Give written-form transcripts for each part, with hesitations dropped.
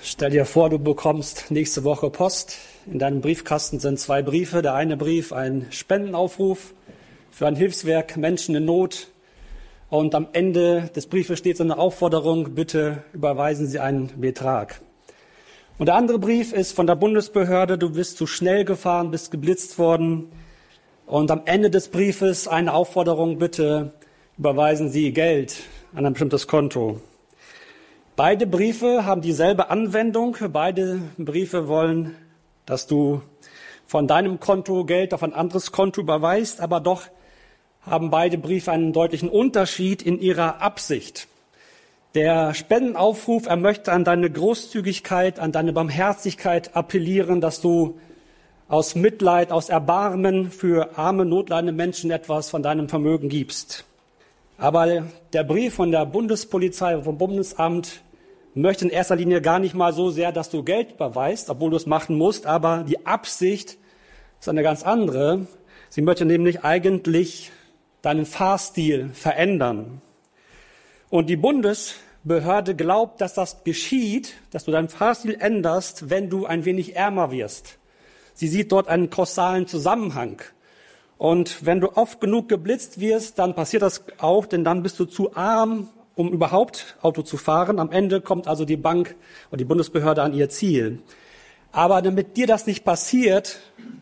Stell dir vor, du bekommst nächste Woche Post. In deinem Briefkasten sind 2 Briefe. Der eine Brief, ein Spendenaufruf für ein Hilfswerk Menschen in Not. Und am Ende des Briefes steht so eine Aufforderung, bitte überweisen Sie einen Betrag. Und der andere Brief ist von der Bundesbehörde, du bist zu schnell gefahren, bist geblitzt worden. Und am Ende des Briefes eine Aufforderung, bitte überweisen Sie Geld an ein bestimmtes Konto. Beide Briefe haben dieselbe Anwendung. Beide Briefe wollen, dass du von deinem Konto Geld auf ein anderes Konto überweist, aber doch haben beide Briefe einen deutlichen Unterschied in ihrer Absicht. Der Spendenaufruf, er möchte an deine Großzügigkeit, an deine Barmherzigkeit appellieren, dass du aus Mitleid, aus Erbarmen für arme, notleidende Menschen etwas von deinem Vermögen gibst. Aber der Brief von der Bundespolizei, vom Bundesamt, möchte in erster Linie gar nicht mal so sehr, dass du Geld überweist, obwohl du es machen musst, aber die Absicht ist eine ganz andere. Sie möchte nämlich eigentlich deinen Fahrstil verändern. Und die Bundesbehörde glaubt, dass das geschieht, dass du deinen Fahrstil änderst, wenn du ein wenig ärmer wirst. Sie sieht dort einen kausalen Zusammenhang. Und wenn du oft genug geblitzt wirst, dann passiert das auch, denn dann bist du zu arm, um überhaupt Auto zu fahren. Am Ende kommt also die Bank oder die Bundesbehörde an ihr Ziel. Aber damit dir das nicht passiert,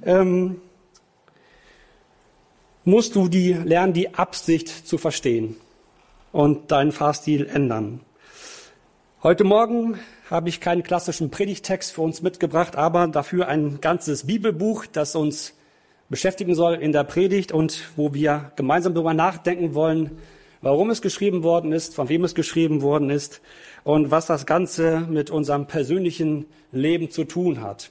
musst du lernen, die Absicht zu verstehen und deinen Fahrstil ändern. Heute Morgen habe ich keinen klassischen Predigtext für uns mitgebracht, aber dafür ein ganzes Bibelbuch, das uns beschäftigen soll in der Predigt und wo wir gemeinsam darüber nachdenken wollen, warum es geschrieben worden ist, von wem es geschrieben worden ist und was das Ganze mit unserem persönlichen Leben zu tun hat.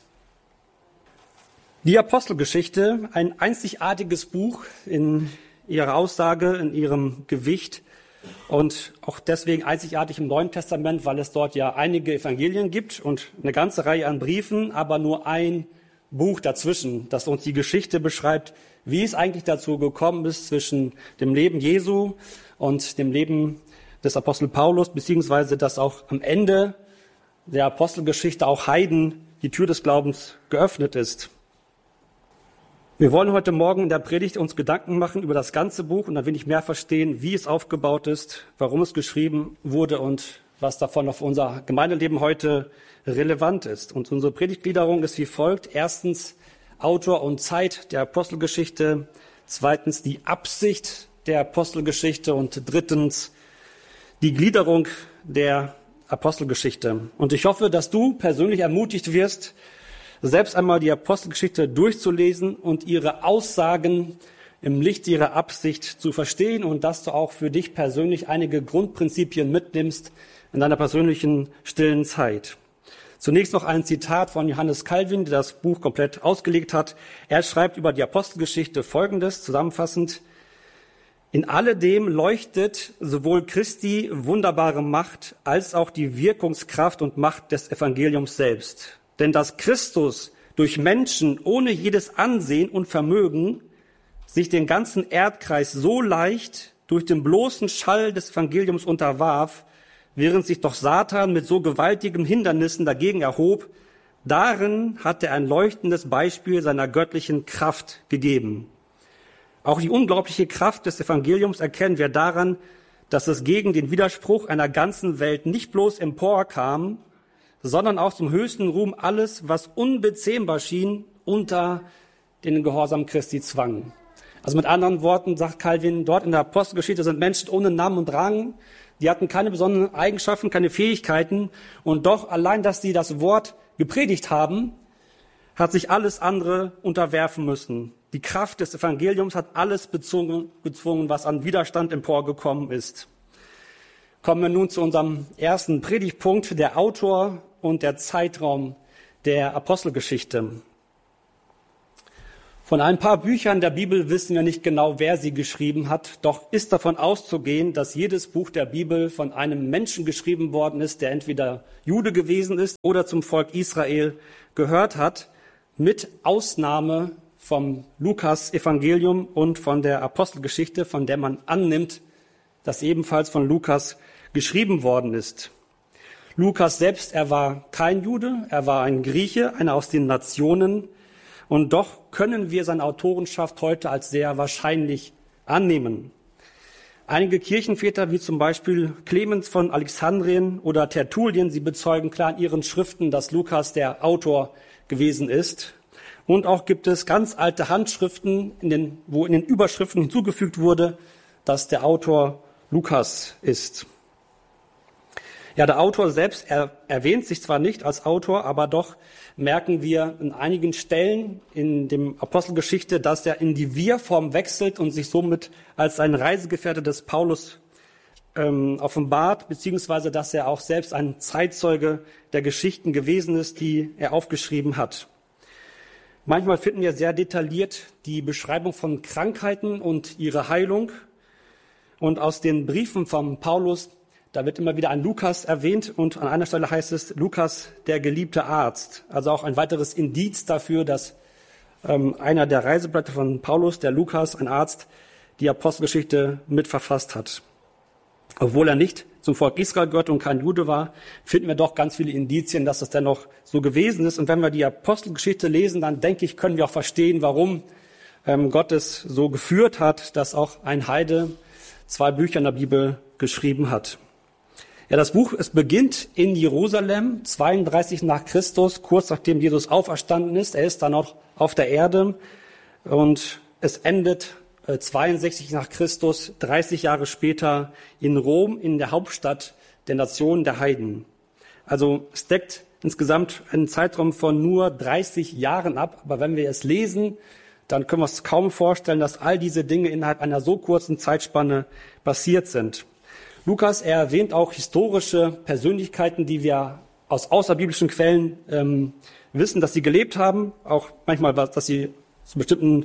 Die Apostelgeschichte, ein einzigartiges Buch in ihrer Aussage, in ihrem Gewicht und auch deswegen einzigartig im Neuen Testament, weil es dort ja einige Evangelien gibt und eine ganze Reihe an Briefen, aber nur ein Buch dazwischen, das uns die Geschichte beschreibt, wie es eigentlich dazu gekommen ist zwischen dem Leben Jesu und dem Leben des Apostel Paulus, beziehungsweise dass auch am Ende der Apostelgeschichte auch Heiden die Tür des Glaubens geöffnet ist. Wir wollen heute Morgen in der Predigt uns Gedanken machen über das ganze Buch und ein wenig mehr verstehen, wie es aufgebaut ist, warum es geschrieben wurde und was davon auf unser Gemeindeleben heute relevant ist. Und unsere Predigtgliederung ist wie folgt. Erstens Autor und Zeit der Apostelgeschichte. Zweitens die Absicht der Apostelgeschichte. Und drittens die Gliederung der Apostelgeschichte. Und ich hoffe, dass du persönlich ermutigt wirst, selbst einmal die Apostelgeschichte durchzulesen und ihre Aussagen im Licht ihrer Absicht zu verstehen und dass du auch für dich persönlich einige Grundprinzipien mitnimmst in deiner persönlichen stillen Zeit. Zunächst noch ein Zitat von Johannes Calvin, der das Buch komplett ausgelegt hat. Er schreibt über die Apostelgeschichte Folgendes, zusammenfassend: In alledem leuchtet sowohl Christi wunderbare Macht als auch die Wirkungskraft und Macht des Evangeliums selbst. Denn dass Christus durch Menschen ohne jedes Ansehen und Vermögen sich den ganzen Erdkreis so leicht durch den bloßen Schall des Evangeliums unterwarf, während sich doch Satan mit so gewaltigen Hindernissen dagegen erhob, darin hat er ein leuchtendes Beispiel seiner göttlichen Kraft gegeben. Auch die unglaubliche Kraft des Evangeliums erkennen wir daran, dass es gegen den Widerspruch einer ganzen Welt nicht bloß emporkam, sondern auch zum höchsten Ruhm alles, was unbezähmbar schien, unter den Gehorsam Christi zwang. Also mit anderen Worten sagt Calvin, dort in der Apostelgeschichte sind Menschen ohne Namen und Rang, die hatten keine besonderen Eigenschaften, keine Fähigkeiten und doch allein, dass sie das Wort gepredigt haben, hat sich alles andere unterwerfen müssen. Die Kraft des Evangeliums hat alles bezwungen, was an Widerstand emporgekommen ist. Kommen wir nun zu unserem ersten Predigtpunkt, der Autor und der Zeitraum der Apostelgeschichte. Von ein paar Büchern der Bibel wissen wir nicht genau, wer sie geschrieben hat, doch ist davon auszugehen, dass jedes Buch der Bibel von einem Menschen geschrieben worden ist, der entweder Jude gewesen ist oder zum Volk Israel gehört hat, mit Ausnahme vom Lukas-Evangelium und von der Apostelgeschichte, von der man annimmt, dass ebenfalls von Lukas geschrieben worden ist. Lukas selbst, er war kein Jude, er war ein Grieche, einer aus den Nationen. Und doch können wir seine Autorenschaft heute als sehr wahrscheinlich annehmen. Einige Kirchenväter, wie zum Beispiel Clemens von Alexandrien oder Tertullien, sie bezeugen klar in ihren Schriften, dass Lukas der Autor gewesen ist. Und auch gibt es ganz alte Handschriften, wo in den Überschriften hinzugefügt wurde, dass der Autor Lukas ist. Ja, der Autor selbst erwähnt sich zwar nicht als Autor, aber doch merken wir in einigen Stellen in dem Apostelgeschichte, dass er in die Wir-Form wechselt und sich somit als ein Reisegefährte des Paulus offenbart, beziehungsweise dass er auch selbst ein Zeitzeuge der Geschichten gewesen ist, die er aufgeschrieben hat. Manchmal finden wir sehr detailliert die Beschreibung von Krankheiten und ihre Heilung. Und aus den Briefen von Paulus, da wird immer wieder ein Lukas erwähnt und an einer Stelle heißt es Lukas, der geliebte Arzt. Also auch ein weiteres Indiz dafür, dass einer der Reiseblätter von Paulus, der Lukas, ein Arzt, die Apostelgeschichte mitverfasst hat. Obwohl er nicht zum Volk Israel gehörte und kein Jude war, finden wir doch ganz viele Indizien, dass es dennoch so gewesen ist. Und wenn wir die Apostelgeschichte lesen, dann denke ich, können wir auch verstehen, warum Gott es so geführt hat, dass auch ein Heide 2 Bücher in der Bibel geschrieben hat. Ja, das Buch, es beginnt in Jerusalem, 32 nach Christus, kurz nachdem Jesus auferstanden ist. Er ist dann auch auf der Erde und es endet 62 nach Christus, 30 Jahre später in Rom, in der Hauptstadt der Nation der Heiden. Also es deckt insgesamt einen Zeitraum von nur 30 Jahren ab. Aber wenn wir es lesen, dann können wir uns kaum vorstellen, dass all diese Dinge innerhalb einer so kurzen Zeitspanne passiert sind. Lukas, er erwähnt auch historische Persönlichkeiten, die wir aus außerbiblischen Quellen wissen, dass sie gelebt haben, auch manchmal, dass sie zu bestimmten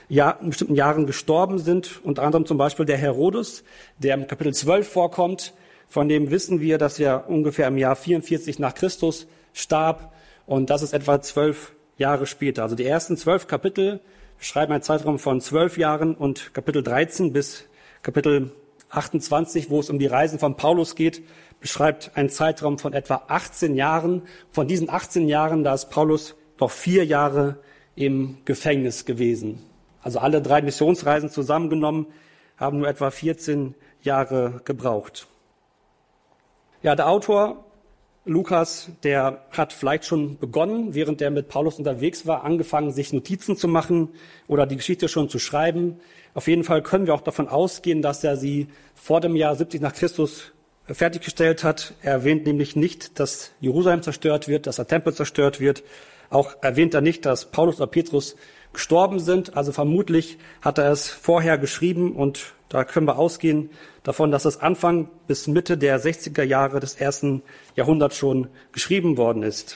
Jahren gestorben sind, unter anderem zum Beispiel der Herodes, der im Kapitel 12 vorkommt. Von dem wissen wir, dass er ungefähr im Jahr 44 nach Christus starb und das ist etwa 12 Jahre später. Also die ersten 12 Kapitel beschreiben einen Zeitraum von 12 Jahren und Kapitel 13 bis Kapitel 28, wo es um die Reisen von Paulus geht, beschreibt einen Zeitraum von etwa 18 Jahren. Von diesen 18 Jahren, da ist Paulus doch 4 Jahre im Gefängnis gewesen. Also alle 3 Missionsreisen zusammengenommen haben nur etwa 14 Jahre gebraucht. Ja, der Autor Lukas, der hat vielleicht schon begonnen, während er mit Paulus unterwegs war, angefangen, sich Notizen zu machen oder die Geschichte schon zu schreiben. Auf jeden Fall können wir auch davon ausgehen, dass er sie vor dem Jahr 70 nach Christus fertiggestellt hat. Er erwähnt nämlich nicht, dass Jerusalem zerstört wird, dass der Tempel zerstört wird. Auch erwähnt er nicht, dass Paulus oder Petrus gestorben sind. Also vermutlich hat er es vorher geschrieben und da können wir ausgehen davon, dass es Anfang bis Mitte der 60er Jahre des 1. Jahrhunderts schon geschrieben worden ist.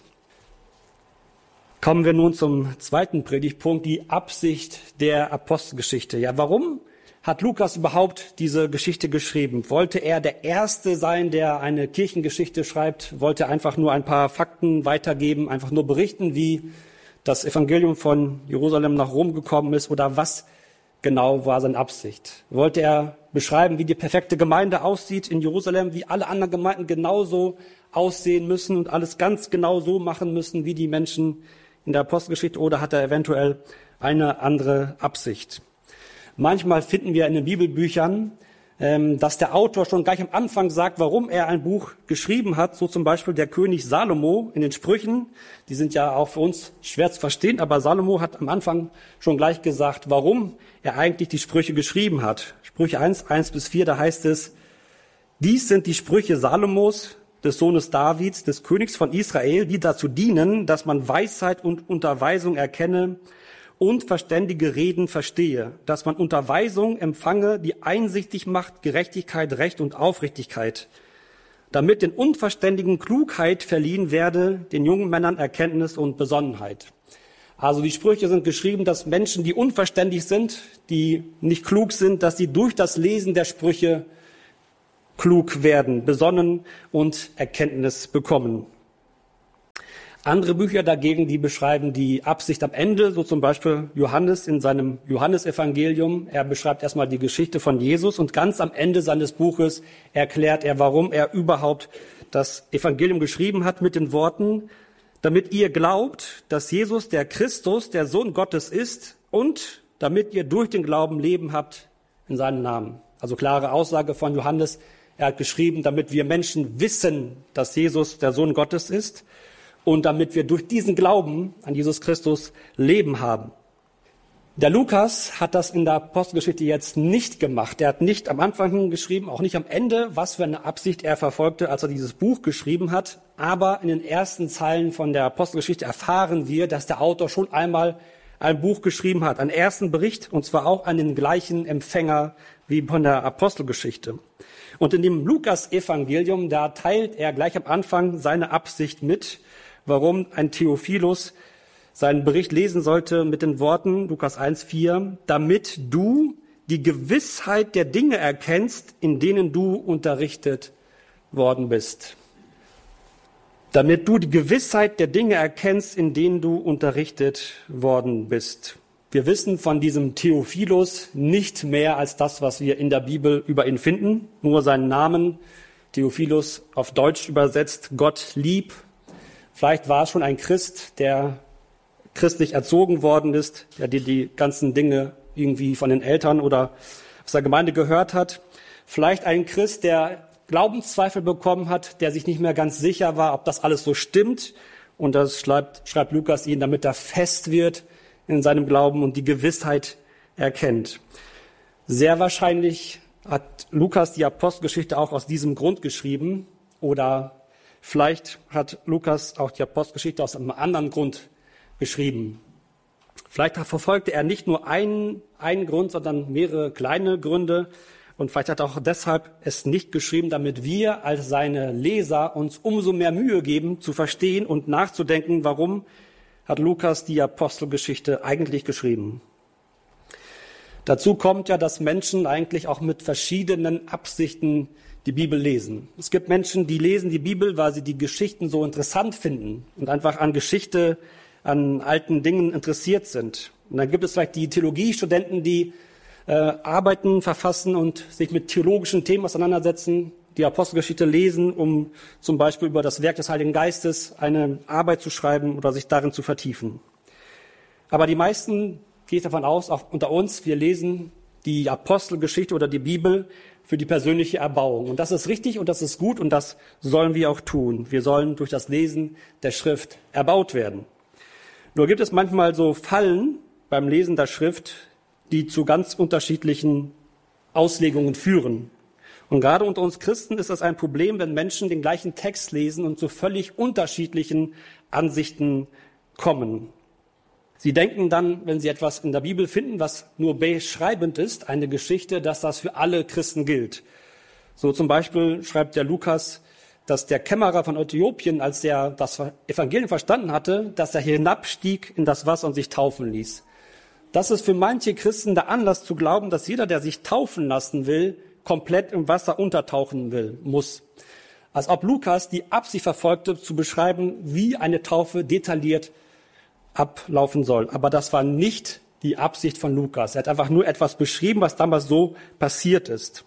Kommen wir nun zum zweiten Predigtpunkt, die Absicht der Apostelgeschichte. Ja, warum hat Lukas überhaupt diese Geschichte geschrieben? Wollte er der Erste sein, der eine Kirchengeschichte schreibt? Wollte er einfach nur ein paar Fakten weitergeben, einfach nur berichten, wie das Evangelium von Jerusalem nach Rom gekommen ist? Oder was genau war seine Absicht? Wollte er beschreiben, wie die perfekte Gemeinde aussieht in Jerusalem, wie alle anderen Gemeinden genauso aussehen müssen und alles ganz genau so machen müssen, wie die Menschen in der Apostelgeschichte, oder hat er eventuell eine andere Absicht? Manchmal finden wir in den Bibelbüchern, dass der Autor schon gleich am Anfang sagt, warum er ein Buch geschrieben hat. So zum Beispiel der König Salomo in den Sprüchen. Die sind ja auch für uns schwer zu verstehen, aber Salomo hat am Anfang schon gleich gesagt, warum er eigentlich die Sprüche geschrieben hat. Sprüche 1:1-4, da heißt es: Dies sind die Sprüche Salomos, des Sohnes Davids, des Königs von Israel, die dazu dienen, dass man Weisheit und Unterweisung erkenne und verständige Reden verstehe, dass man Unterweisung empfange, die einsichtig macht, Gerechtigkeit, Recht und Aufrichtigkeit, damit den Unverständigen Klugheit verliehen werde, den jungen Männern Erkenntnis und Besonnenheit. Also die Sprüche sind geschrieben, dass Menschen, die unverständig sind, die nicht klug sind, dass sie durch das Lesen der Sprüche klug werden, besonnen und Erkenntnis bekommen. Andere Bücher dagegen, die beschreiben die Absicht am Ende, so zum Beispiel Johannes in seinem Johannesevangelium. Er beschreibt erstmal die Geschichte von Jesus und ganz am Ende seines Buches erklärt er, warum er überhaupt das Evangelium geschrieben hat mit den Worten, damit ihr glaubt, dass Jesus der Christus, der Sohn Gottes ist und damit ihr durch den Glauben Leben habt in seinem Namen. Also klare Aussage von Johannes. Er hat geschrieben, damit wir Menschen wissen, dass Jesus der Sohn Gottes ist und damit wir durch diesen Glauben an Jesus Christus Leben haben. Der Lukas hat das in der Apostelgeschichte jetzt nicht gemacht. Er hat nicht am Anfang geschrieben, auch nicht am Ende, was für eine Absicht er verfolgte, als er dieses Buch geschrieben hat. Aber in den ersten Zeilen von der Apostelgeschichte erfahren wir, dass der Autor schon einmal ein Buch geschrieben hat, einen ersten Bericht, und zwar auch an den gleichen Empfänger wie von der Apostelgeschichte. Und in dem Lukas-Evangelium, da teilt er gleich am Anfang seine Absicht mit, warum ein Theophilus seinen Bericht lesen sollte mit den Worten, Lukas 1,4, damit du die Gewissheit der Dinge erkennst, in denen du unterrichtet worden bist. Damit du die Gewissheit der Dinge erkennst, in denen du unterrichtet worden bist. Wir wissen von diesem Theophilus nicht mehr als das, was wir in der Bibel über ihn finden, nur seinen Namen, Theophilus auf Deutsch übersetzt, Gott lieb. Vielleicht war es schon ein Christ, der christlich erzogen worden ist, der die ganzen Dinge irgendwie von den Eltern oder aus der Gemeinde gehört hat. Vielleicht ein Christ, der Glaubenszweifel bekommen hat, der sich nicht mehr ganz sicher war, ob das alles so stimmt. Und das schreibt Lukas ihn, damit er fest wird in seinem Glauben und die Gewissheit erkennt. Sehr wahrscheinlich hat Lukas die Apostelgeschichte auch aus diesem Grund geschrieben. Oder vielleicht hat Lukas auch die Apostelgeschichte aus einem anderen Grund geschrieben. Vielleicht verfolgte er nicht nur einen Grund, sondern mehrere kleine Gründe. Und vielleicht hat er auch deshalb es nicht geschrieben, damit wir als seine Leser uns umso mehr Mühe geben, zu verstehen und nachzudenken, warum hat Lukas die Apostelgeschichte eigentlich geschrieben. Dazu kommt ja, dass Menschen eigentlich auch mit verschiedenen Absichten die Bibel lesen. Es gibt Menschen, die lesen die Bibel, weil sie die Geschichten so interessant finden und einfach an Geschichte, an alten Dingen interessiert sind. Und dann gibt es vielleicht die Theologiestudenten, die Arbeiten verfassen und sich mit theologischen Themen auseinandersetzen, die Apostelgeschichte lesen, um zum Beispiel über das Werk des Heiligen Geistes eine Arbeit zu schreiben oder sich darin zu vertiefen. Aber die meisten, gehe ich davon aus, auch unter uns, wir lesen die Apostelgeschichte oder die Bibel für die persönliche Erbauung. Und das ist richtig und das ist gut und das sollen wir auch tun. Wir sollen durch das Lesen der Schrift erbaut werden. Nur gibt es manchmal so Fallen beim Lesen der Schrift, die zu ganz unterschiedlichen Auslegungen führen. Und gerade unter uns Christen ist das ein Problem, wenn Menschen den gleichen Text lesen und zu völlig unterschiedlichen Ansichten kommen. Sie denken dann, wenn sie etwas in der Bibel finden, was nur beschreibend ist, eine Geschichte, dass das für alle Christen gilt. So zum Beispiel schreibt der Lukas, dass der Kämmerer von Äthiopien, als er das Evangelium verstanden hatte, dass er hinabstieg in das Wasser und sich taufen ließ. Das ist für manche Christen der Anlass zu glauben, dass jeder, der sich taufen lassen will, komplett im Wasser untertauchen muss. Als ob Lukas die Absicht verfolgte, zu beschreiben, wie eine Taufe detailliert ablaufen soll. Aber das war nicht die Absicht von Lukas. Er hat einfach nur etwas beschrieben, was damals so passiert ist.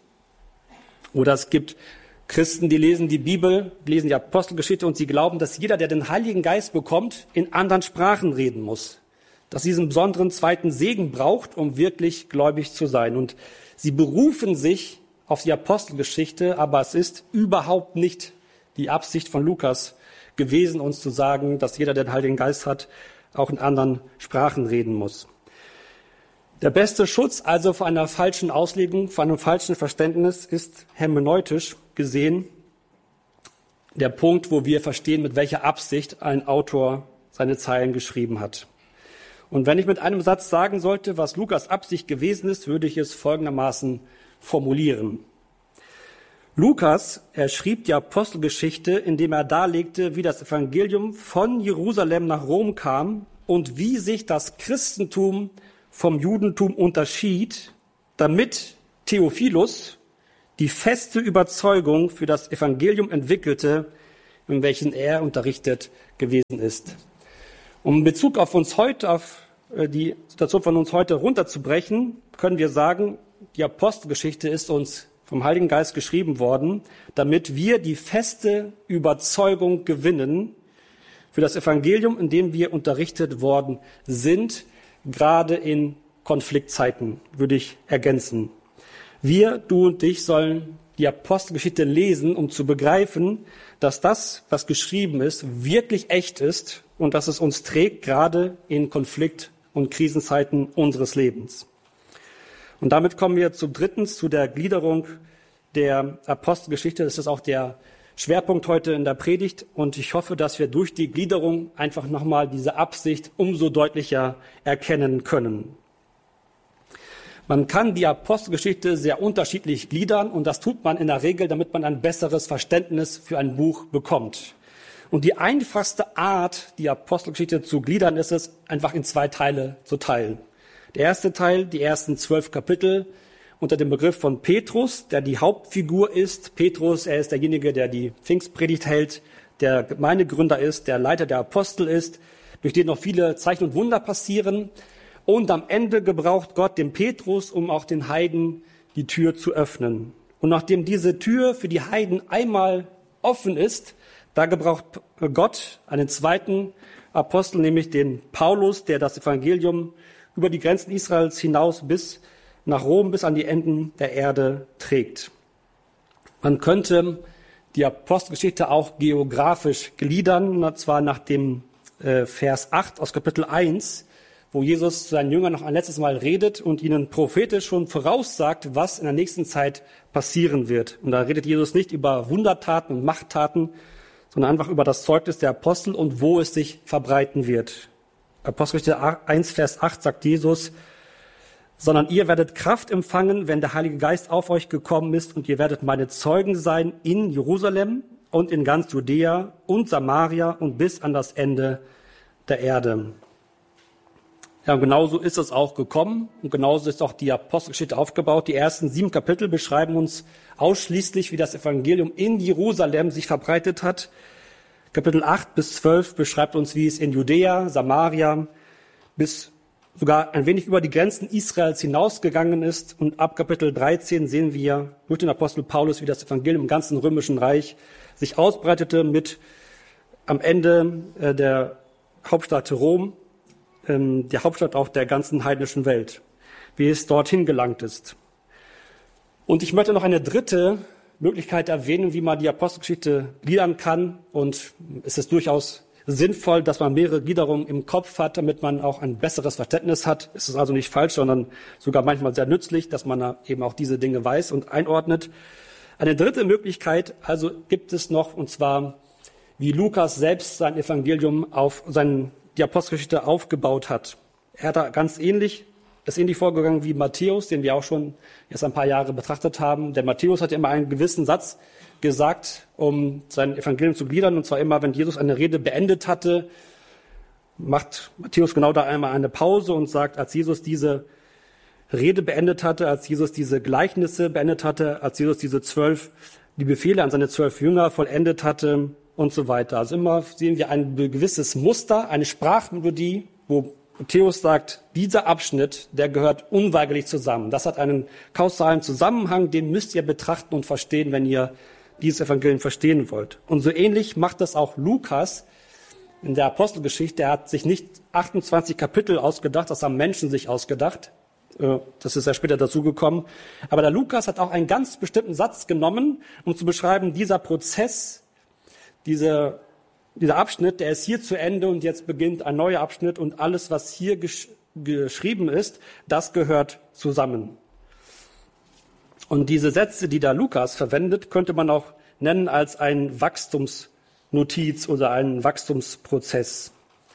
Oder es gibt Christen, die lesen die Bibel, lesen die Apostelgeschichte und sie glauben, dass jeder, der den Heiligen Geist bekommt, in anderen Sprachen reden muss. Dass sie diesen besonderen zweiten Segen braucht, um wirklich gläubig zu sein. Und sie berufen sich auf die Apostelgeschichte, aber es ist überhaupt nicht die Absicht von Lukas gewesen, uns zu sagen, dass jeder, der den Heiligen Geist hat, auch in anderen Sprachen reden muss. Der beste Schutz also vor einer falschen Auslegung, vor einem falschen Verständnis ist hermeneutisch gesehen der Punkt, wo wir verstehen, mit welcher Absicht ein Autor seine Zeilen geschrieben hat. Und wenn ich mit einem Satz sagen sollte, was Lukas Absicht gewesen ist, würde ich es folgendermaßen formulieren. Lukas, er schrieb die Apostelgeschichte, indem er darlegte, wie das Evangelium von Jerusalem nach Rom kam und wie sich das Christentum vom Judentum unterschied, damit Theophilus die feste Überzeugung für das Evangelium entwickelte, in welchen er unterrichtet gewesen ist. Um in Bezug auf uns heute, auf die Situation von uns heute runterzubrechen, können wir sagen, die Apostelgeschichte ist uns vom Heiligen Geist geschrieben worden, damit wir die feste Überzeugung gewinnen für das Evangelium, in dem wir unterrichtet worden sind, gerade in Konfliktzeiten, würde ich ergänzen. Wir, du und ich, sollen die Apostelgeschichte lesen, um zu begreifen, dass das, was geschrieben ist, wirklich echt ist und dass es uns trägt, gerade in Konflikt- und Krisenzeiten unseres Lebens. Und damit kommen wir zu der Gliederung der Apostelgeschichte. Das ist auch der Schwerpunkt heute in der Predigt. Und ich hoffe, dass wir durch die Gliederung einfach nochmal diese Absicht umso deutlicher erkennen können. Man kann die Apostelgeschichte sehr unterschiedlich gliedern und das tut man in der Regel, damit man ein besseres Verständnis für ein Buch bekommt. Und die einfachste Art, die Apostelgeschichte zu gliedern, ist es, einfach in 2 Teile zu teilen. Der erste Teil, die ersten 12 Kapitel, unter dem Begriff von Petrus, der die Hauptfigur ist. Petrus, er ist derjenige, der die Pfingstpredigt hält, der Gemeindegründer ist, der Leiter der Apostel ist, durch den noch viele Zeichen und Wunder passieren. Und am Ende gebraucht Gott den Petrus, um auch den Heiden die Tür zu öffnen. Und nachdem diese Tür für die Heiden einmal offen ist, da gebraucht Gott einen zweiten Apostel, nämlich den Paulus, der das Evangelium über die Grenzen Israels hinaus bis nach Rom, bis an die Enden der Erde trägt. Man könnte die Apostelgeschichte auch geografisch gliedern, und zwar nach dem Vers 8 aus Kapitel 1, wo Jesus zu seinen Jüngern noch ein letztes Mal redet und ihnen prophetisch schon voraussagt, was in der nächsten Zeit passieren wird. Und da redet Jesus nicht über Wundertaten und Machttaten, sondern einfach über das Zeugnis der Apostel und wo es sich verbreiten wird. Apostelgeschichte 1, Vers 8 sagt Jesus, sondern ihr werdet Kraft empfangen, wenn der Heilige Geist auf euch gekommen ist und ihr werdet meine Zeugen sein in Jerusalem und in ganz Judäa und Samaria und bis an das Ende der Erde. Ja, und genauso ist es auch gekommen und genauso ist auch die Apostelgeschichte aufgebaut. Die ersten 7 Kapitel beschreiben uns ausschließlich, wie das Evangelium in Jerusalem sich verbreitet hat. Kapitel 8 bis 12 beschreibt uns, wie es in Judäa, Samaria bis sogar ein wenig über die Grenzen Israels hinausgegangen ist. Und ab Kapitel 13 sehen wir durch den Apostel Paulus, wie das Evangelium im ganzen Römischen Reich sich ausbreitete mit am Ende der Hauptstadt Rom, der Hauptstadt auch der ganzen heidnischen Welt, wie es dorthin gelangt ist. Und ich möchte noch eine dritte Möglichkeit erwähnen, wie man die Apostelgeschichte gliedern kann. Und es ist durchaus sinnvoll, dass man mehrere Gliederungen im Kopf hat, damit man auch ein besseres Verständnis hat. Es ist also nicht falsch, sondern sogar manchmal sehr nützlich, dass man eben auch diese Dinge weiß und einordnet. Eine dritte Möglichkeit also gibt es noch, und zwar, wie Lukas selbst sein Evangelium auf die Apostelgeschichte aufgebaut hat. Er hat da ist ähnlich vorgegangen wie Matthäus, den wir auch schon erst ein paar Jahre betrachtet haben. Der Matthäus hat immer einen gewissen Satz gesagt, um sein Evangelium zu gliedern. Und zwar immer, wenn Jesus eine Rede beendet hatte, macht Matthäus genau da einmal eine Pause und sagt, als Jesus diese Rede beendet hatte, als Jesus diese Gleichnisse beendet hatte, als Jesus die Befehle an seine 12 Jünger vollendet hatte und so weiter. Also immer sehen wir ein gewisses Muster, eine Sprachmelodie, wo Matthäus sagt, dieser Abschnitt, der gehört unweigerlich zusammen. Das hat einen kausalen Zusammenhang, den müsst ihr betrachten und verstehen, wenn ihr dieses Evangelium verstehen wollt. Und so ähnlich macht das auch Lukas in der Apostelgeschichte. Er hat sich nicht 28 Kapitel ausgedacht, das haben Menschen sich ausgedacht. Das ist ja später dazugekommen. Aber der Lukas hat auch einen ganz bestimmten Satz genommen, um zu beschreiben, dieser Prozess, dieser Abschnitt, der ist hier zu Ende und jetzt beginnt ein neuer Abschnitt und alles, was hier geschrieben ist, das gehört zusammen. Und diese Sätze, die da Lukas verwendet, könnte man auch nennen als ein Wachstumsnotiz oder einen Wachstumsprozess.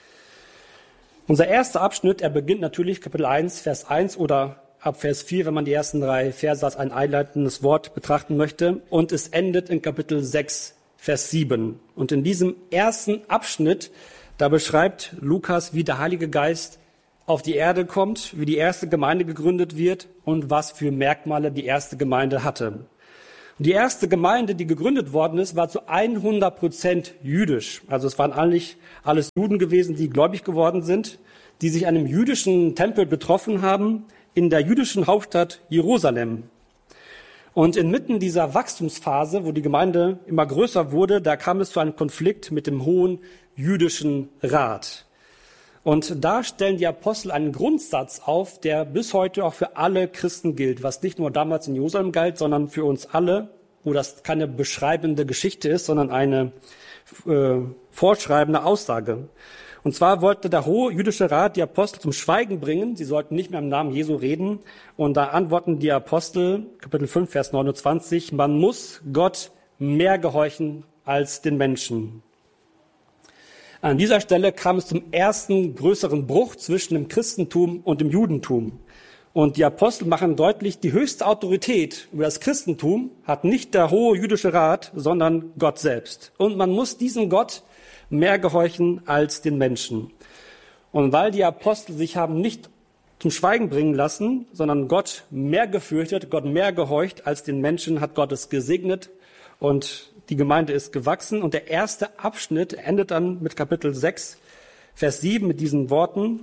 Unser erster Abschnitt, er beginnt natürlich Kapitel 1, Vers 1 oder ab Vers 4, wenn man die ersten 3 Verse als ein einleitendes Wort betrachten möchte. Und es endet in Kapitel 6, Vers 7. Und in diesem ersten Abschnitt, da beschreibt Lukas, wie der Heilige Geist auf die Erde kommt, wie die erste Gemeinde gegründet wird und was für Merkmale die erste Gemeinde hatte. Und die erste Gemeinde, die gegründet worden ist, war zu 100% jüdisch. Also es waren eigentlich alles Juden gewesen, die gläubig geworden sind, die sich an einem jüdischen Tempel betroffen haben in der jüdischen Hauptstadt Jerusalem. Und inmitten dieser Wachstumsphase, wo die Gemeinde immer größer wurde, da kam es zu einem Konflikt mit dem Hohen Jüdischen Rat. Und da stellen die Apostel einen Grundsatz auf, der bis heute auch für alle Christen gilt, was nicht nur damals in Jerusalem galt, sondern für uns alle, wo das keine beschreibende Geschichte ist, sondern eine vorschreibende Aussage. Und zwar wollte der Hohe Jüdische Rat die Apostel zum Schweigen bringen. Sie sollten nicht mehr im Namen Jesu reden. Und da antworten die Apostel, Kapitel 5, Vers 29, man muss Gott mehr gehorchen als den Menschen. An dieser Stelle kam es zum ersten größeren Bruch zwischen dem Christentum und dem Judentum. Und die Apostel machen deutlich, die höchste Autorität über das Christentum hat nicht der Hohe Jüdische Rat, sondern Gott selbst. Und man muss diesem Gott mehr gehorchen als den Menschen. Und weil die Apostel sich haben nicht zum Schweigen bringen lassen, sondern Gott mehr gefürchtet, Gott mehr gehorcht als den Menschen, hat Gott es gesegnet und die Gemeinde ist gewachsen. Und der erste Abschnitt endet dann mit Kapitel 6, Vers 7 mit diesen Worten.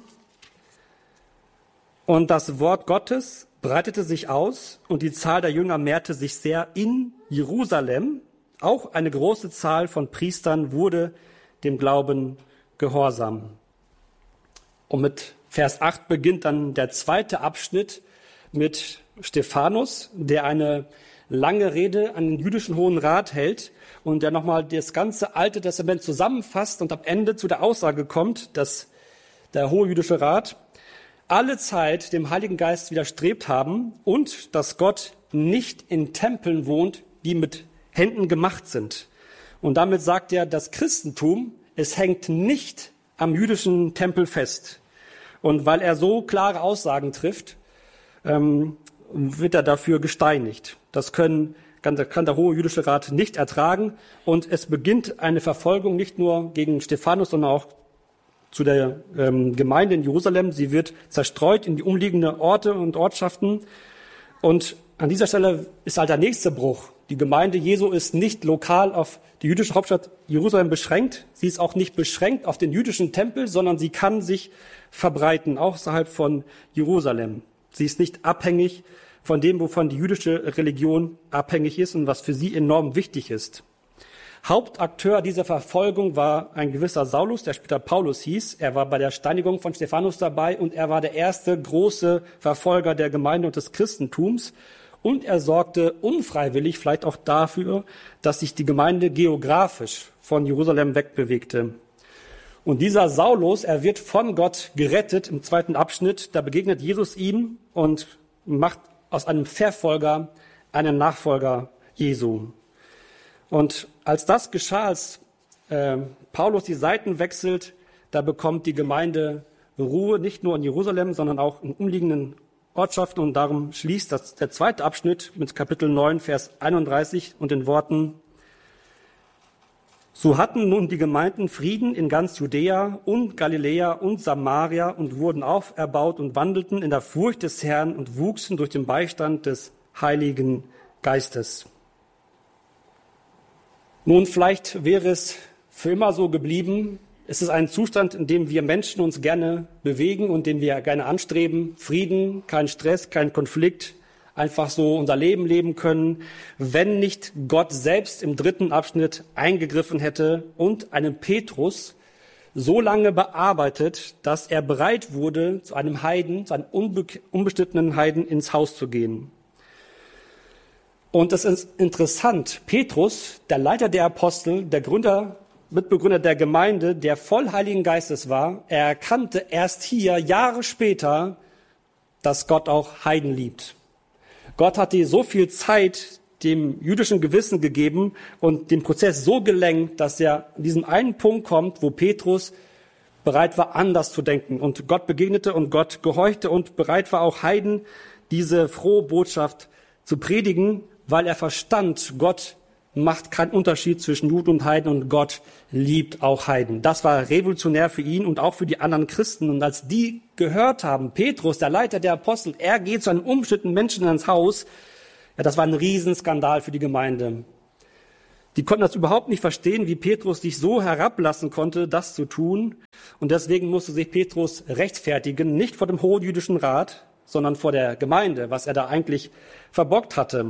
Und das Wort Gottes breitete sich aus und die Zahl der Jünger mehrte sich sehr in Jerusalem. Auch eine große Zahl von Priestern wurde dem Glauben gehorsam. Und mit Vers 8 beginnt dann der zweite Abschnitt mit Stephanus, der eine lange Rede an den jüdischen Hohen Rat hält und der nochmal das ganze Alte Testament zusammenfasst und am Ende zu der Aussage kommt, dass der Hohe Jüdische Rat alle Zeit dem Heiligen Geist widerstrebt haben und dass Gott nicht in Tempeln wohnt, die mit Händen gemacht sind. Und damit sagt er, das Christentum, es hängt nicht am jüdischen Tempel fest. Und weil er so klare Aussagen trifft, wird er dafür gesteinigt. Das kann der Hohe Jüdische Rat nicht ertragen. Und es beginnt eine Verfolgung nicht nur gegen Stephanus, sondern auch zu der Gemeinde in Jerusalem. Sie wird zerstreut in die umliegenden Orte und Ortschaften. Und an dieser Stelle ist halt der nächste Bruch. Die Gemeinde Jesu ist nicht lokal auf die jüdische Hauptstadt Jerusalem beschränkt. Sie ist auch nicht beschränkt auf den jüdischen Tempel, sondern sie kann sich verbreiten, außerhalb von Jerusalem. Sie ist nicht abhängig von dem, wovon die jüdische Religion abhängig ist und was für sie enorm wichtig ist. Hauptakteur dieser Verfolgung war ein gewisser Saulus, der später Paulus hieß. Er war bei der Steinigung von Stephanus dabei und er war der erste große Verfolger der Gemeinde und des Christentums. Und er sorgte unfreiwillig vielleicht auch dafür, dass sich die Gemeinde geografisch von Jerusalem wegbewegte. Und dieser Saulus, er wird von Gott gerettet im zweiten Abschnitt. Da begegnet Jesus ihm und macht aus einem Verfolger einen Nachfolger Jesu. Und als das geschah, als Paulus die Seiten wechselt, da bekommt die Gemeinde Ruhe, nicht nur in Jerusalem, sondern auch in umliegenden Ortschaften. Und darum schließt der zweite Abschnitt mit Kapitel 9, Vers 31 und den Worten: So hatten nun die Gemeinden Frieden in ganz Judäa und Galiläa und Samaria und wurden auferbaut und wandelten in der Furcht des Herrn und wuchsen durch den Beistand des Heiligen Geistes. Nun, vielleicht wäre es für immer so geblieben. Es ist ein Zustand, in dem wir Menschen uns gerne bewegen und den wir gerne anstreben. Frieden, kein Stress, kein Konflikt, einfach so unser Leben leben können, wenn nicht Gott selbst im dritten Abschnitt eingegriffen hätte und einen Petrus so lange bearbeitet, dass er bereit wurde, zu einem Heiden, zu einem unbestrittenen Heiden ins Haus zu gehen. Und das ist interessant. Petrus, der Leiter der Apostel, der Mitbegründer der Gemeinde, der voll Heiligen Geistes war, er erkannte erst hier, Jahre später, dass Gott auch Heiden liebt. Gott hatte so viel Zeit dem jüdischen Gewissen gegeben und den Prozess so gelenkt, dass er an diesen einen Punkt kommt, wo Petrus bereit war, anders zu denken. Und Gott begegnete und Gott gehorchte und bereit war auch Heiden, diese frohe Botschaft zu predigen, weil er verstand, Gott macht keinen Unterschied zwischen Juden und Heiden und Gott liebt auch Heiden. Das war revolutionär für ihn und auch für die anderen Christen. Und als die gehört haben, Petrus, der Leiter der Apostel, er geht zu einem umstrittenen Menschen ins Haus, ja, das war ein Riesenskandal für die Gemeinde. Die konnten das überhaupt nicht verstehen, wie Petrus sich so herablassen konnte, das zu tun. Und deswegen musste sich Petrus rechtfertigen, nicht vor dem Hohen Jüdischen Rat, sondern vor der Gemeinde, was er da eigentlich verbockt hatte.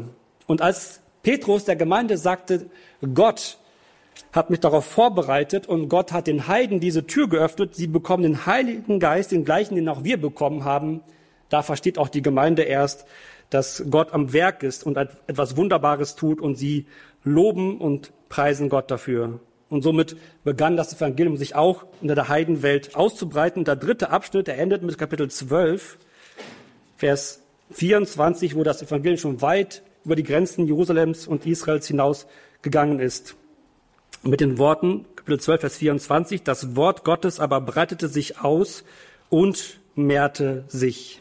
Und als Petrus der Gemeinde sagte, Gott hat mich darauf vorbereitet und Gott hat den Heiden diese Tür geöffnet, sie bekommen den Heiligen Geist, den gleichen, den auch wir bekommen haben, da versteht auch die Gemeinde erst, dass Gott am Werk ist und etwas Wunderbares tut und sie loben und preisen Gott dafür. Und somit begann das Evangelium sich auch unter der Heidenwelt auszubreiten. Und der dritte Abschnitt, der endet mit Kapitel 12, Vers 24, wo das Evangelium schon weit über die Grenzen Jerusalems und Israels hinaus gegangen ist. Mit den Worten, Kapitel 12, Vers 24, das Wort Gottes aber breitete sich aus und mehrte sich.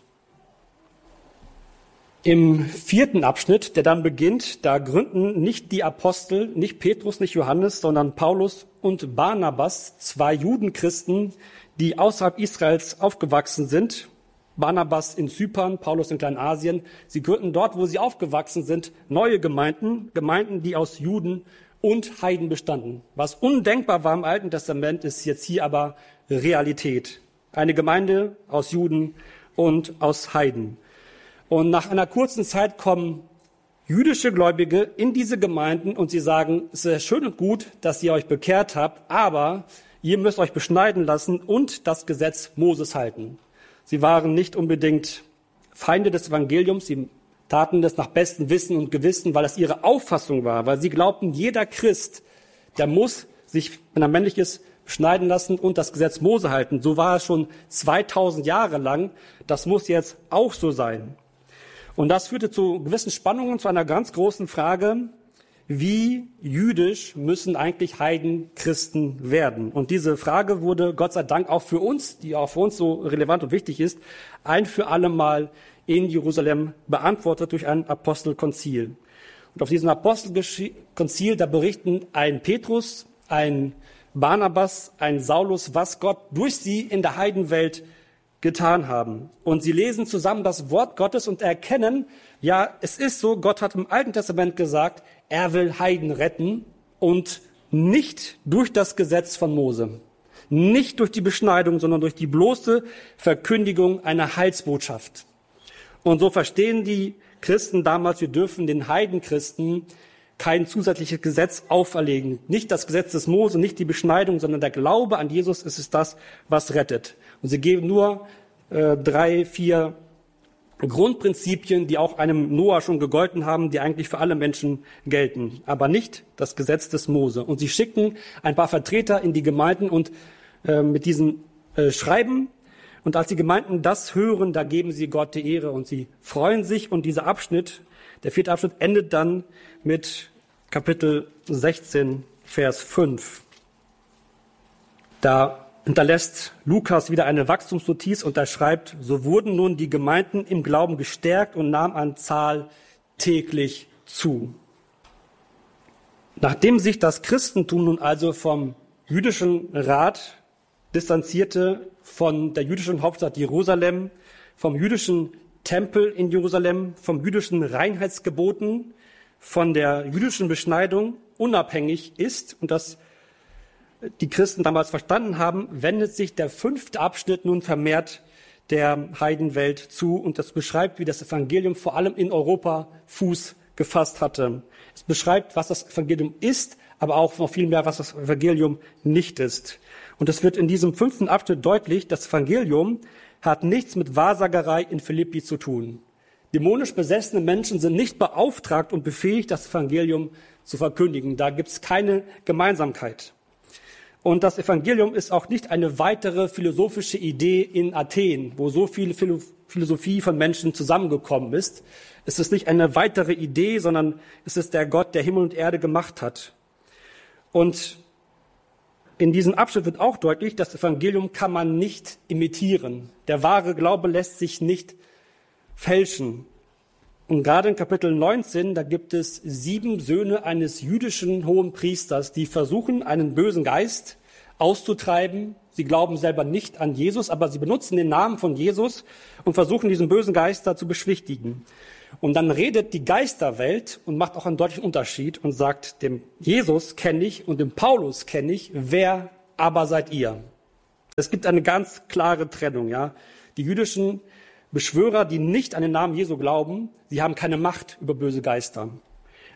Im vierten Abschnitt, der dann beginnt, da gründen nicht die Apostel, nicht Petrus, nicht Johannes, sondern Paulus und Barnabas, zwei Judenchristen, die außerhalb Israels aufgewachsen sind. Barnabas in Zypern, Paulus in Kleinasien. Sie gründen dort, wo sie aufgewachsen sind, neue Gemeinden, die aus Juden und Heiden bestanden. Was undenkbar war im Alten Testament, ist jetzt hier aber Realität. Eine Gemeinde aus Juden und aus Heiden. Und nach einer kurzen Zeit kommen jüdische Gläubige in diese Gemeinden und sie sagen, es ist schön und gut, dass ihr euch bekehrt habt, aber ihr müsst euch beschneiden lassen und das Gesetz Moses halten. Sie waren nicht unbedingt Feinde des Evangeliums, sie taten das nach bestem Wissen und Gewissen, weil das ihre Auffassung war, weil sie glaubten, jeder Christ, der muss sich, wenn er männlich ist, beschneiden lassen und das Gesetz Mose halten. So war es schon 2000 Jahre lang, das muss jetzt auch so sein. Und das führte zu gewissen Spannungen, zu einer ganz großen Frage, wie jüdisch müssen eigentlich Heidenchristen werden? Und diese Frage wurde Gott sei Dank auch für uns, die auch für uns so relevant und wichtig ist, ein für alle Mal in Jerusalem beantwortet durch ein Apostelkonzil. Und auf diesem Apostelkonzil, da berichten ein Petrus, ein Barnabas, ein Saulus, was Gott durch sie in der Heidenwelt getan haben. Und sie lesen zusammen das Wort Gottes und erkennen, ja, es ist so, Gott hat im Alten Testament gesagt, er will Heiden retten und nicht durch das Gesetz von Mose, nicht durch die Beschneidung, sondern durch die bloße Verkündigung einer Heilsbotschaft. Und so verstehen die Christen damals, wir dürfen den Heidenchristen kein zusätzliches Gesetz auferlegen. Nicht das Gesetz des Mose, nicht die Beschneidung, sondern der Glaube an Jesus ist es das, was rettet. Und sie geben nur 3, 4 Grundprinzipien, die auch einem Noah schon gegolten haben, die eigentlich für alle Menschen gelten, aber nicht das Gesetz des Mose. Und sie schicken ein paar Vertreter in die Gemeinden und mit diesen Schreiben. Und als die Gemeinden das hören, da geben sie Gott die Ehre und sie freuen sich. Und dieser Abschnitt, der 4. Abschnitt, endet dann mit Kapitel 16, Vers 5. Da hinterlässt Lukas wieder eine Wachstumsnotiz und er schreibt, so wurden nun die Gemeinden im Glauben gestärkt und nahm an Zahl täglich zu. Nachdem sich das Christentum nun also vom jüdischen Rat distanzierte, von der jüdischen Hauptstadt Jerusalem, vom jüdischen Tempel in Jerusalem, vom jüdischen Reinheitsgeboten, von der jüdischen Beschneidung unabhängig ist und das die Christen damals verstanden haben, wendet sich der 5. Abschnitt nun vermehrt der Heidenwelt zu und das beschreibt, wie das Evangelium vor allem in Europa Fuß gefasst hatte. Es beschreibt, was das Evangelium ist, aber auch noch viel mehr, was das Evangelium nicht ist. Und es wird in diesem 5. Abschnitt deutlich, das Evangelium hat nichts mit Wahrsagerei in Philippi zu tun. Dämonisch besessene Menschen sind nicht beauftragt und befähigt, das Evangelium zu verkündigen. Da gibt es keine Gemeinsamkeit. Und das Evangelium ist auch nicht eine weitere philosophische Idee in Athen, wo so viel Philosophie von Menschen zusammengekommen ist. Es ist nicht eine weitere Idee, sondern es ist der Gott, der Himmel und Erde gemacht hat. Und in diesem Abschnitt wird auch deutlich, das Evangelium kann man nicht imitieren. Der wahre Glaube lässt sich nicht fälschen. Und gerade in Kapitel 19, da gibt es 7 Söhne eines jüdischen Hohenpriesters, die versuchen, einen bösen Geist auszutreiben. Sie glauben selber nicht an Jesus, aber sie benutzen den Namen von Jesus und versuchen, diesen bösen Geist da zu beschwichtigen. Und dann redet die Geisterwelt und macht auch einen deutlichen Unterschied und sagt, dem Jesus kenne ich und dem Paulus kenne ich, wer aber seid ihr? Es gibt eine ganz klare Trennung, ja. Die jüdischen Beschwörer, die nicht an den Namen Jesu glauben, sie haben keine Macht über böse Geister.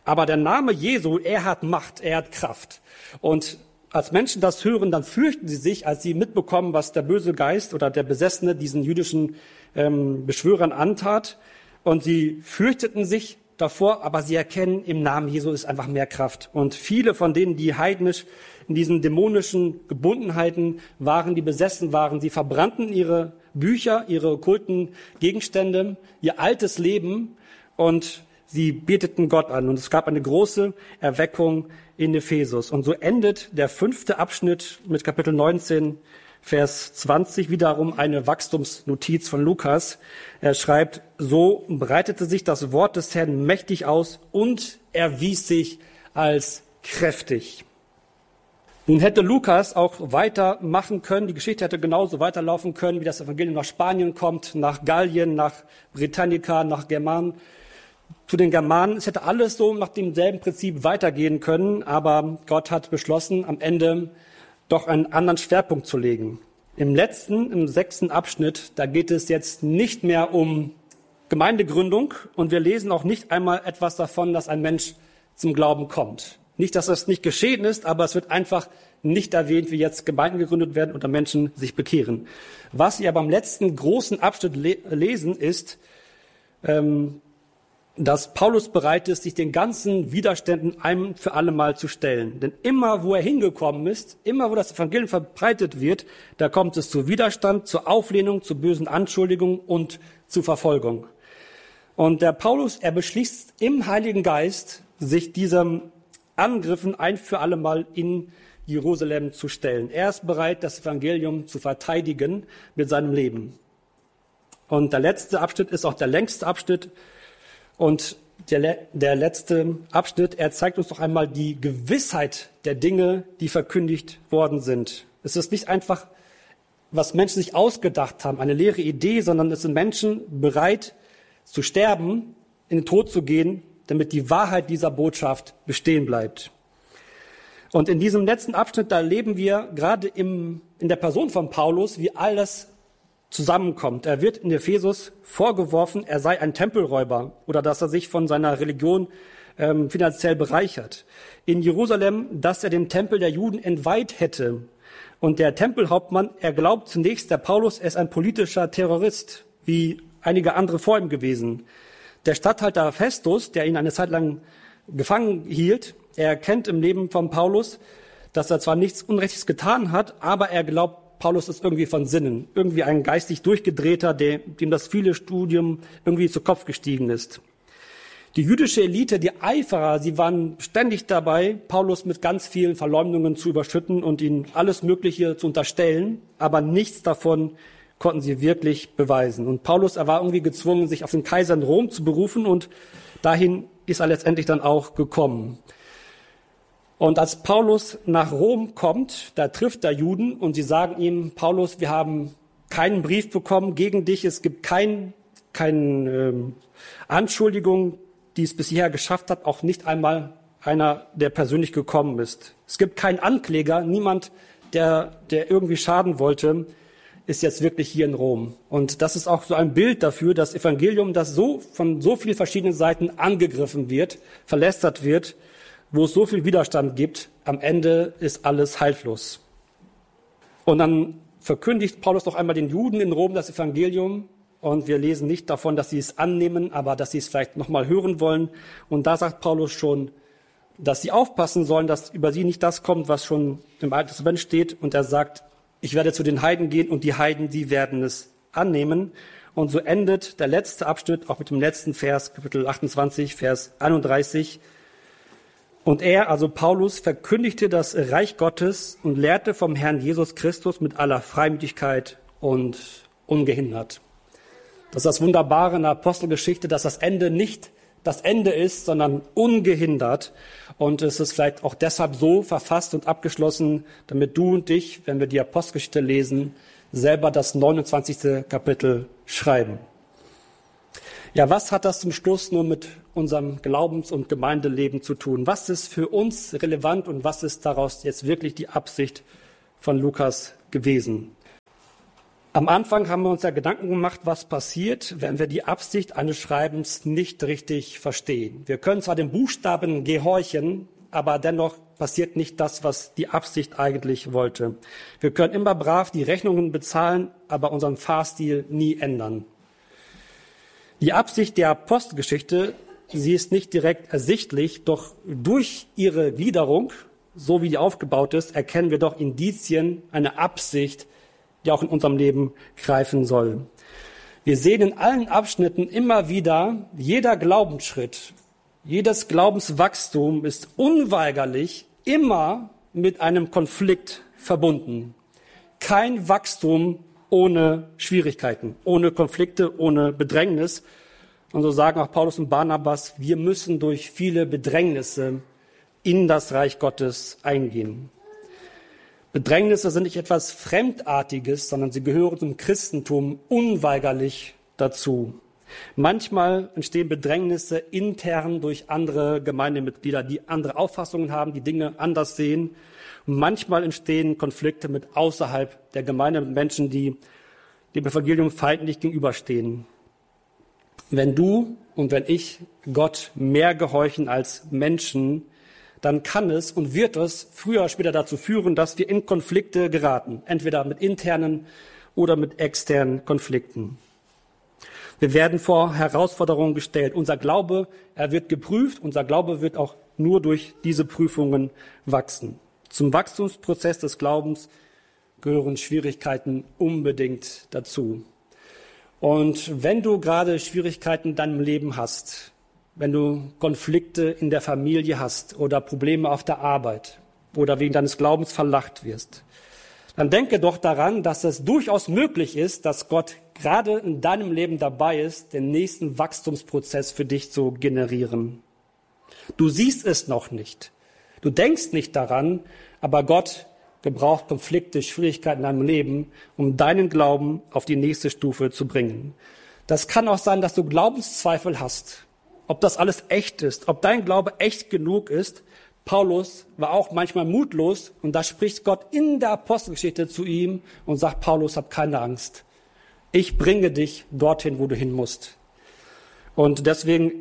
Aber der Name Jesu, er hat Macht, er hat Kraft. Und als Menschen das hören, dann fürchten sie sich, als sie mitbekommen, was der böse Geist oder der Besessene diesen jüdischen Beschwörern antat. Und sie fürchteten sich davor, aber sie erkennen, im Namen Jesu ist einfach mehr Kraft. Und viele von denen, die heidnisch in diesen dämonischen Gebundenheiten waren, die besessen waren, sie verbrannten ihre Bücher, ihre okkulten Gegenstände, ihr altes Leben und sie beteten Gott an. Und es gab eine große Erweckung in Ephesus. Und so endet der 5. Abschnitt mit Kapitel 19, Vers 20, wiederum eine Wachstumsnotiz von Lukas. Er schreibt, so breitete sich das Wort des Herrn mächtig aus und erwies sich als kräftig. Nun hätte Lukas auch weitermachen können, die Geschichte hätte genauso weiterlaufen können, wie das Evangelium nach Spanien kommt, nach Gallien, nach Britannica, nach Germanen. Zu den Germanen, es hätte alles so nach demselben Prinzip weitergehen können, aber Gott hat beschlossen, am Ende doch einen anderen Schwerpunkt zu legen. Im 6. Abschnitt, da geht es jetzt nicht mehr um Gemeindegründung und wir lesen auch nicht einmal etwas davon, dass ein Mensch zum Glauben kommt. Nicht, dass das nicht geschehen ist, aber es wird einfach nicht erwähnt, wie jetzt Gemeinden gegründet werden und da Menschen sich bekehren. Was wir aber im letzten großen Abschnitt lesen, ist, dass Paulus bereit ist, sich den ganzen Widerständen ein für alle Mal zu stellen. Denn immer, wo er hingekommen ist, immer, wo das Evangelium verbreitet wird, da kommt es zu Widerstand, zur Auflehnung, zu bösen Anschuldigungen und zu Verfolgung. Und der Paulus, er beschließt im Heiligen Geist, sich diesem Angriffen ein für alle Mal in Jerusalem zu stellen. Er ist bereit, das Evangelium zu verteidigen mit seinem Leben. Und der letzte Abschnitt ist auch der längste Abschnitt. Und der letzte Abschnitt, er zeigt uns noch einmal die Gewissheit der Dinge, die verkündigt worden sind. Es ist nicht einfach, was Menschen sich ausgedacht haben, eine leere Idee, sondern es sind Menschen bereit zu sterben, in den Tod zu gehen, damit die Wahrheit dieser Botschaft bestehen bleibt. Und in diesem letzten Abschnitt, da erleben wir gerade in der Person von Paulus, wie alles zusammenkommt. Er wird in Ephesus vorgeworfen, er sei ein Tempelräuber oder dass er sich von seiner Religion finanziell bereichert. In Jerusalem, dass er den Tempel der Juden entweiht hätte. Und der Tempelhauptmann, er glaubt zunächst, der Paulus ist ein politischer Terrorist, wie einige andere vor ihm gewesen. Der Statthalter Festus, der ihn eine Zeit lang gefangen hielt, er erkennt im Leben von Paulus, dass er zwar nichts Unrechtes getan hat, aber er glaubt, Paulus ist irgendwie von Sinnen, irgendwie ein geistig Durchgedrehter, dem das viele Studium irgendwie zu Kopf gestiegen ist. Die jüdische Elite, die Eiferer, sie waren ständig dabei, Paulus mit ganz vielen Verleumdungen zu überschütten und ihm alles Mögliche zu unterstellen, aber nichts davon konnten sie wirklich beweisen. Und Paulus, er war irgendwie gezwungen, sich auf den Kaiser in Rom zu berufen und dahin ist er letztendlich dann auch gekommen. Und als Paulus nach Rom kommt, da trifft er Juden und sie sagen ihm, Paulus, wir haben keinen Brief bekommen gegen dich, es gibt keine Anschuldigung, die es bisher geschafft hat, auch nicht einmal einer, der persönlich gekommen ist. Es gibt keinen Ankläger, niemand, der irgendwie schaden wollte, ist jetzt wirklich hier in Rom. Und das ist auch so ein Bild dafür, das Evangelium, das so von so vielen verschiedenen Seiten angegriffen wird, verlästert wird, wo es so viel Widerstand gibt, am Ende ist alles haltlos. Und dann verkündigt Paulus noch einmal den Juden in Rom das Evangelium und wir lesen nicht davon, dass sie es annehmen, aber dass sie es vielleicht noch mal hören wollen. Und da sagt Paulus schon, dass sie aufpassen sollen, dass über sie nicht das kommt, was schon im Alten Testament steht. Und er sagt, ich werde zu den Heiden gehen und die Heiden, die werden es annehmen. Und so endet der letzte Abschnitt auch mit dem letzten Vers, Kapitel 28, Vers 31. Und er, also Paulus, verkündigte das Reich Gottes und lehrte vom Herrn Jesus Christus mit aller Freimütigkeit und ungehindert. Das ist das Wunderbare in der Apostelgeschichte, dass das Ende nicht das Ende ist, sondern ungehindert. Und es ist vielleicht auch deshalb so verfasst und abgeschlossen, damit du und ich, wenn wir die Apostelgeschichte lesen, selber das 29. Kapitel schreiben. Ja, was hat das zum Schluss nur mit unserem Glaubens- und Gemeindeleben zu tun? Was ist für uns relevant und was ist daraus jetzt wirklich die Absicht von Lukas gewesen? Am Anfang haben wir uns ja Gedanken gemacht, was passiert, wenn wir die Absicht eines Schreibens nicht richtig verstehen. Wir können zwar den Buchstaben gehorchen, aber dennoch passiert nicht das, was die Absicht eigentlich wollte. Wir können immer brav die Rechnungen bezahlen, aber unseren Fahrstil nie ändern. Die Absicht der Apostelgeschichte, sie ist nicht direkt ersichtlich, doch durch ihre Gliederung, so wie die aufgebaut ist, erkennen wir doch Indizien, eine Absicht, die auch in unserem Leben greifen soll. Wir sehen in allen Abschnitten immer wieder, jeder Glaubensschritt, jedes Glaubenswachstum ist unweigerlich immer mit einem Konflikt verbunden. Kein Wachstum ohne Schwierigkeiten, ohne Konflikte, ohne Bedrängnis. Und so sagen auch Paulus und Barnabas, wir müssen durch viele Bedrängnisse in das Reich Gottes eingehen. Bedrängnisse sind nicht etwas Fremdartiges, sondern sie gehören zum Christentum unweigerlich dazu. Manchmal entstehen Bedrängnisse intern durch andere Gemeindemitglieder, die andere Auffassungen haben, die Dinge anders sehen. Und manchmal entstehen Konflikte mit außerhalb der Gemeinde, mit Menschen, die dem Evangelium feindlich gegenüberstehen. Wenn du und wenn ich Gott mehr gehorchen als Menschen, dann kann es und wird es früher oder später dazu führen, dass wir in Konflikte geraten, entweder mit internen oder mit externen Konflikten. Wir werden vor Herausforderungen gestellt. Unser Glaube, er wird geprüft. Unser Glaube wird auch nur durch diese Prüfungen wachsen. Zum Wachstumsprozess des Glaubens gehören Schwierigkeiten unbedingt dazu. Und wenn du gerade Schwierigkeiten in deinem Leben hast, wenn du Konflikte in der Familie hast oder Probleme auf der Arbeit oder wegen deines Glaubens verlacht wirst, dann denke doch daran, dass es durchaus möglich ist, dass Gott gerade in deinem Leben dabei ist, den nächsten Wachstumsprozess für dich zu generieren. Du siehst es noch nicht. Du denkst nicht daran, aber Gott gebraucht Konflikte, Schwierigkeiten in deinem Leben, um deinen Glauben auf die nächste Stufe zu bringen. Das kann auch sein, dass du Glaubenszweifel hast, ob das alles echt ist, ob dein Glaube echt genug ist. Paulus war auch manchmal mutlos und da spricht Gott in der Apostelgeschichte zu ihm und sagt, Paulus, hab keine Angst. Ich bringe dich dorthin, wo du hin musst. Und deswegen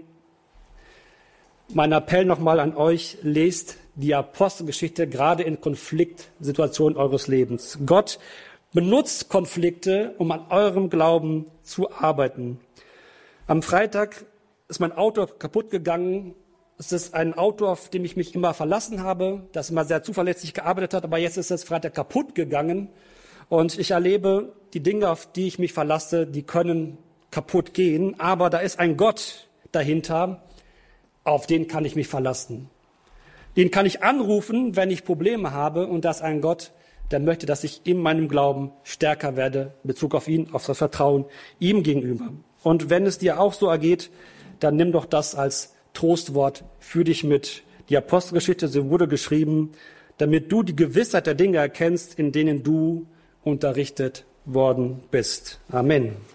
mein Appell nochmal an euch, lest die Apostelgeschichte gerade in Konfliktsituationen eures Lebens. Gott benutzt Konflikte, um an eurem Glauben zu arbeiten. Am Freitag ist mein Auto kaputt gegangen. Es ist ein Auto, auf dem ich mich immer verlassen habe, das immer sehr zuverlässig gearbeitet hat, aber jetzt ist es Freitag kaputt gegangen. Und ich erlebe, die Dinge, auf die ich mich verlasse, die können kaputt gehen, aber da ist ein Gott dahinter, auf den kann ich mich verlassen. Den kann ich anrufen, wenn ich Probleme habe, und das ist ein Gott, der möchte, dass ich in meinem Glauben stärker werde, in Bezug auf ihn, auf das Vertrauen ihm gegenüber. Und wenn es dir auch so ergeht, dann nimm doch das als Trostwort für dich mit. Die Apostelgeschichte, sie wurde geschrieben, damit du die Gewissheit der Dinge erkennst, in denen du unterrichtet worden bist. Amen.